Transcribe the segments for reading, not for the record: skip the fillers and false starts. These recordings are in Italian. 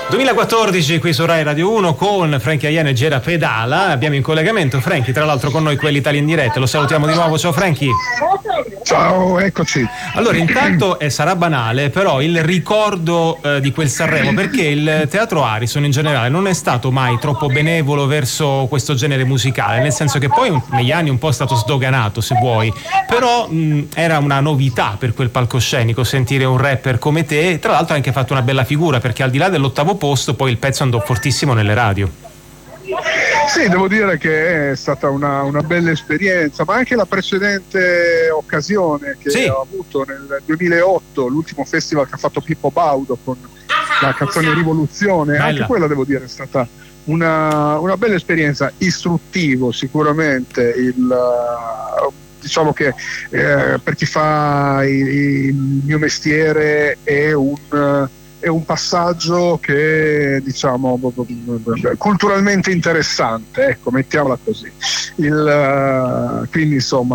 2014 qui su Rai Radio 1 con Frankie Aiello e Gera Pedala. Abbiamo in collegamento Frankie, tra l'altro con noi quell'Italia in diretta. Lo salutiamo di nuovo. Ciao Frankie. Ciao, eccoci. Allora, intanto sarà banale, però il ricordo di quel Sanremo, perché il Teatro Arison in generale non è stato mai troppo benevolo verso questo genere musicale, nel senso che poi negli anni un po' è stato sdoganato, se vuoi, però era una novità per quel palcoscenico sentire un rapper come te. Tra l'altro ha anche fatto una bella figura, perché al di là dell'8° posto poi il pezzo andò fortissimo nelle radio. Sì, devo dire che è stata una bella esperienza, ma anche la precedente occasione che sì. ho avuto nel 2008, l'ultimo festival che ha fatto Pippo Baudo con la canzone Rivoluzione. Bella. Anche quella, devo dire, è stata una bella esperienza, istruttivo sicuramente. Diciamo che per chi fa il mio mestiere è un passaggio che, diciamo, culturalmente interessante, ecco, mettiamola così. Quindi insomma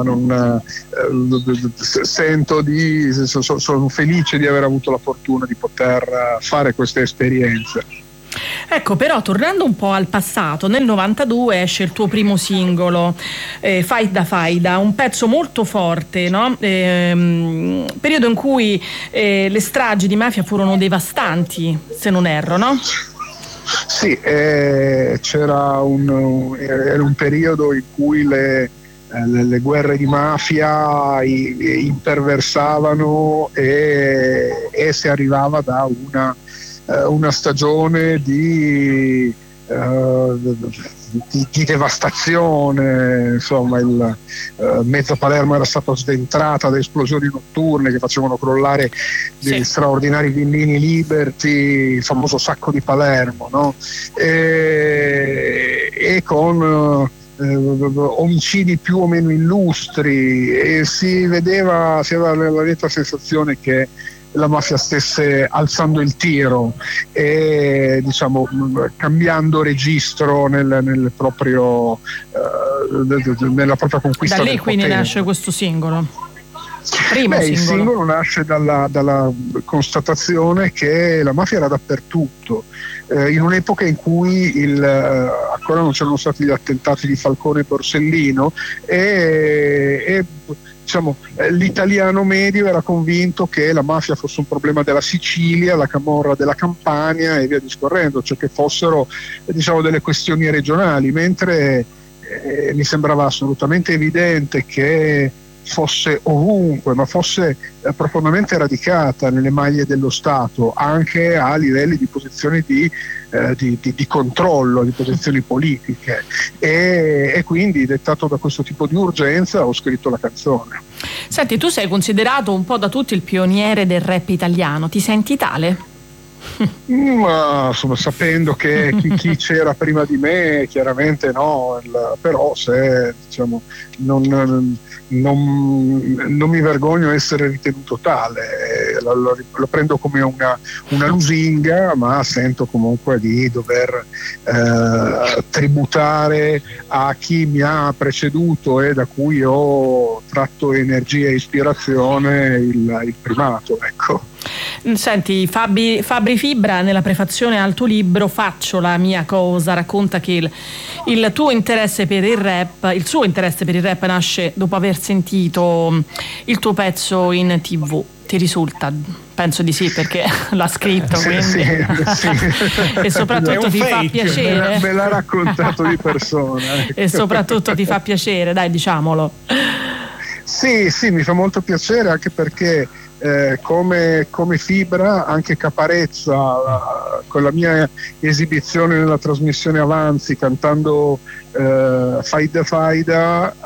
sono felice di aver avuto la fortuna di poter fare queste esperienze. Ecco, però tornando un po' al passato, nel 92 esce il tuo primo singolo, Faida Faida, un pezzo molto forte, no? Periodo in cui le stragi di mafia furono devastanti, se non erro, no? Sì, era un periodo in cui le guerre di mafia imperversavano e si arrivava da una stagione di devastazione. Insomma, mezza Palermo era stata sventrata da esplosioni notturne che facevano crollare degli straordinari villini Liberty, il famoso sacco di Palermo, no? E con omicidi più o meno illustri, e si aveva la netta sensazione che la mafia stesse alzando il tiro e, diciamo, cambiando registro nel proprio nella propria conquista. Da lì del quindi potere. nasce questo singolo. Il singolo nasce dalla constatazione che la mafia era dappertutto, in un'epoca in cui ancora non c'erano stati gli attentati di Falcone e Borsellino, e diciamo, l'italiano medio era convinto che la mafia fosse un problema della Sicilia, la camorra della Campania e via discorrendo, cioè che fossero, diciamo, delle questioni regionali, mentre mi sembrava assolutamente evidente che fosse ovunque, ma fosse profondamente radicata nelle maglie dello Stato, anche a livelli di posizioni di controllo, di posizioni politiche, e quindi, dettato da questo tipo di urgenza, ho scritto la canzone. Senti, tu sei considerato un po' da tutti il pioniere del rap italiano, ti senti tale? Ma insomma, sapendo che chi c'era prima di me, chiaramente no, però se, diciamo, non mi vergogno di essere ritenuto tale, lo prendo come una lusinga, ma sento comunque di dover tributare a chi mi ha preceduto e da cui ho tratto energia e ispirazione il primato, ecco. Senti, Fabri Fibra nella prefazione al tuo libro Faccio la mia cosa racconta che il suo interesse per il rap nasce dopo aver sentito il tuo pezzo in TV. Ti risulta? Penso di sì, perché l'ha scritto, quindi sì. E soprattutto ti fa piacere. Me l'ha raccontato di persona, ecco. E soprattutto ti fa piacere, dai, diciamolo. Sì, mi fa molto piacere, anche perché come Fibra, anche Caparezza, con la mia esibizione nella trasmissione Avanzi, cantando Faida Faida,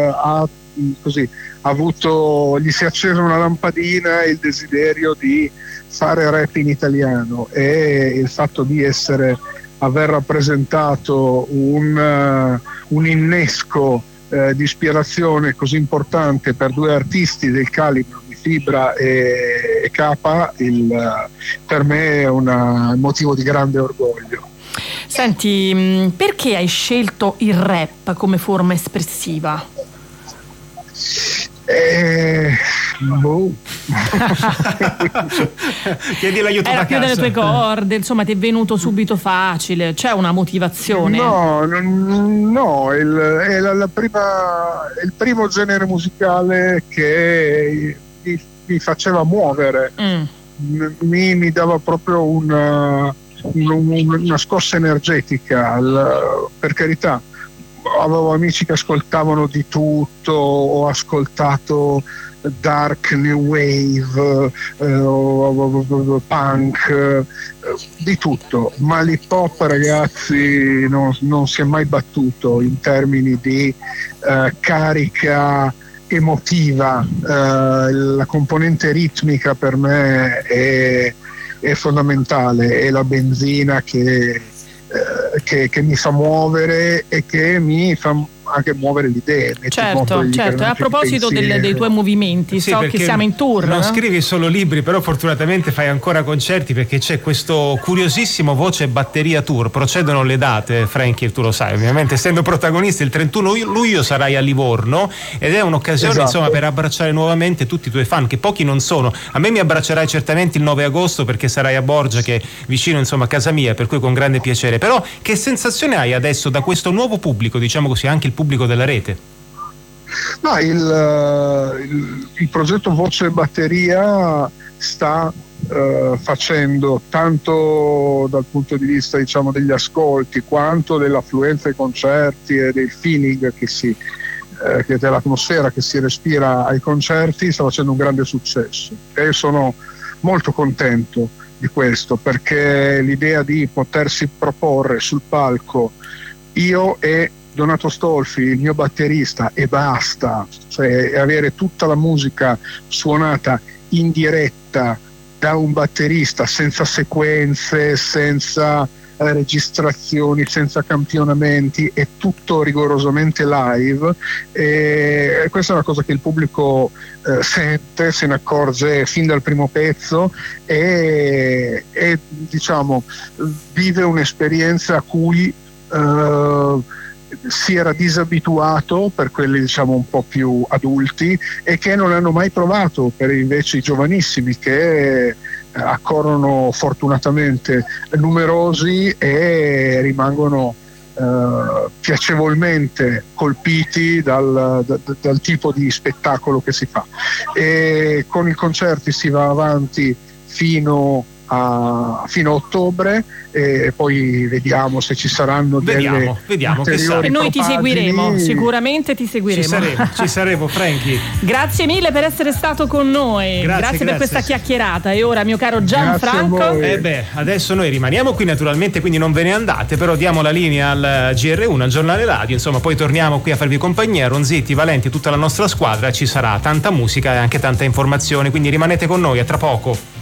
gli si è accesa una lampadina e il desiderio di fare rap in italiano, e il fatto di aver rappresentato un innesco di ispirazione così importante per due artisti del calibro di Fibra e Capa, per me è un motivo di grande orgoglio. Senti, perché hai scelto il rap come forma espressiva? Chiedi l'aiuto da casa. Era più delle tue corde, insomma, ti è venuto subito facile, c'è una motivazione? No, è il primo genere musicale che mi faceva muovere, mi dava proprio una scossa energetica, per carità. Avevo amici che ascoltavano di tutto, ho ascoltato dark, new wave, punk, di tutto, ma l'hip hop, ragazzi, non si è mai battuto in termini di carica emotiva. La componente ritmica per me è fondamentale, è la benzina che mi fa muovere e che mi fa anche muovere le idee. Certo. E a proposito dei tuoi movimenti, sì, so che siamo in tour. Non scrivi solo libri, però fortunatamente fai ancora concerti, perché c'è questo curiosissimo voce e batteria tour. Procedono le date, Frankie, tu lo sai, ovviamente, essendo protagonista. Il 31 luglio sarai a Livorno ed è un'occasione, esatto, insomma, per abbracciare nuovamente tutti i tuoi fan, che pochi non sono. A me mi abbraccerai certamente il 9 agosto perché sarai a Borgia, che è vicino, insomma, a casa mia, per cui con grande piacere. Però che sensazione hai adesso da questo nuovo pubblico, diciamo così, anche il pubblico della rete? No, il progetto Voce e Batteria sta facendo, tanto dal punto di vista, diciamo, degli ascolti, quanto dell'affluenza ai concerti e del feeling che dell'atmosfera che si respira ai concerti, sta facendo un grande successo e sono molto contento di questo, perché l'idea di potersi proporre sul palco io e Donato Stolfi, il mio batterista, e basta, cioè avere tutta la musica suonata in diretta da un batterista, senza sequenze, senza registrazioni, senza campionamenti, è tutto rigorosamente live, e questa è una cosa che il pubblico sente, se ne accorge fin dal primo pezzo e diciamo vive un'esperienza a cui si era disabituato per quelli, diciamo, un po' più adulti, e che non hanno mai provato per invece i giovanissimi, che accorrono fortunatamente numerosi e rimangono piacevolmente colpiti dal tipo di spettacolo che si fa. E con i concerti si va avanti fino a ottobre, e poi vediamo se ci saranno vediamo e noi ti seguiremo, sicuramente ti seguiremo. Ci saremo, Frankie. Grazie mille per essere stato con noi, grazie per questa chiacchierata. E ora, mio caro Gianfranco, adesso noi rimaniamo qui naturalmente, quindi non ve ne andate, però diamo la linea al GR1, al giornale radio, insomma, poi torniamo qui a farvi compagnia, Ronzetti, Valenti, tutta la nostra squadra, ci sarà tanta musica e anche tanta informazione, quindi rimanete con noi, a tra poco.